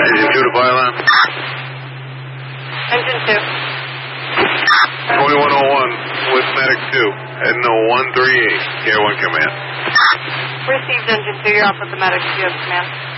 Engine 2 to fire alarm. Engine 2. 2101 with medic 2. Heading to 138. Air 1 command. Received Engine 2. You're off with the medic. You have command.